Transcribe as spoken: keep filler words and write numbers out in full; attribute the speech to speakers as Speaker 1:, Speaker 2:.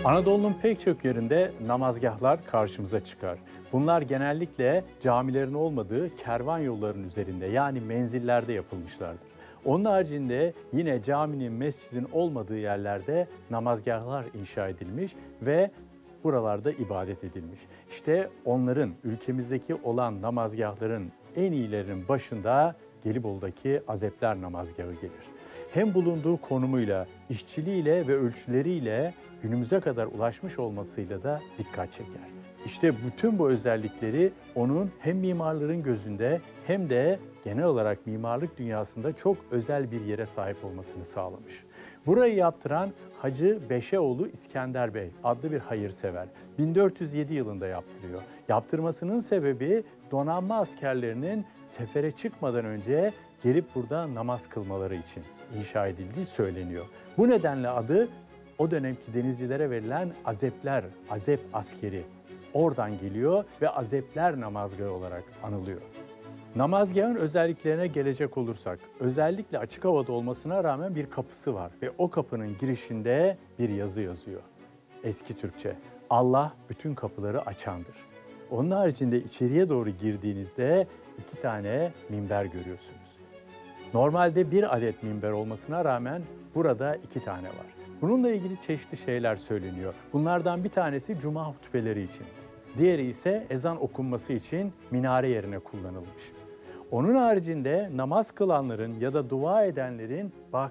Speaker 1: Anadolu'nun pek çok yerinde namazgahlar karşımıza çıkar. Bunlar genellikle camilerin olmadığı kervan yollarının üzerinde yani menzillerde yapılmışlardır. Onun haricinde yine caminin, mescidin olmadığı yerlerde namazgahlar inşa edilmiş ve buralarda ibadet edilmiş. İşte onların, ülkemizdeki olan namazgahların en iyilerinin başında Gelibolu'daki Azepler Namazgahı gelir. Hem bulunduğu konumuyla, işçiliğiyle ve ölçüleriyle günümüze kadar ulaşmış olmasıyla da dikkat çeker. İşte bütün bu özellikleri onun hem mimarların gözünde hem de genel olarak mimarlık dünyasında çok özel bir yere sahip olmasını sağlamış. Burayı yaptıran Hacı Beşeoğlu İskender Bey adlı bir hayırsever. bin dört yüz yedi yılında yaptırıyor. Yaptırmasının sebebi donanma askerlerinin sefere çıkmadan önce gelip burada namaz kılmaları için inşa edildiği söyleniyor. Bu nedenle adı o dönemki denizcilere verilen Azepler, Azep askeri oradan geliyor ve Azepler Namazgahı olarak anılıyor. Namazgahın özelliklerine gelecek olursak, özellikle açık havada olmasına rağmen bir kapısı var ve o kapının girişinde bir yazı yazıyor. Eski Türkçe, Allah bütün kapıları açandır. Onun haricinde içeriye doğru girdiğinizde iki tane minber görüyorsunuz. Normalde bir adet minber olmasına rağmen burada iki tane var. Bununla ilgili çeşitli şeyler söyleniyor. Bunlardan bir tanesi cuma hutbeleri için. Diğeri ise ezan okunması için minare yerine kullanılmış. Onun haricinde namaz kılanların ya da dua edenlerin